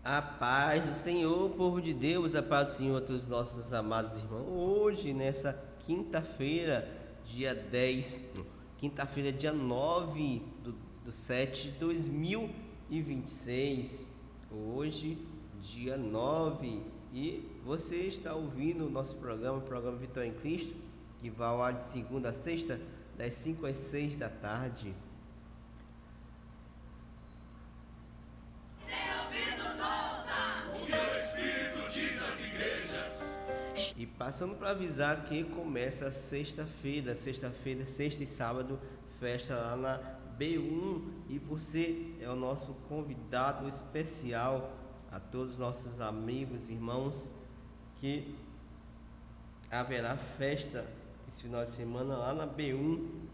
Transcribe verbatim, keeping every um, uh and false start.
A paz do Senhor, povo de Deus, a paz do Senhor a todos os nossos amados irmãos. Hoje, nessa quinta-feira, dia dez, quinta-feira, dia nove do, do sete de dois mil e vinte e seis. Hoje, dia nove, e você está ouvindo o nosso programa, o programa Vitória em Cristo, que vai ao ar de segunda a sexta, das cinco às seis da tarde. E passando para avisar que começa sexta-feira, sexta-feira, sexta e sábado, festa lá na B um, e você é o nosso convidado especial. A todos os nossos amigos, irmãos, que haverá festa esse final de semana lá na B um,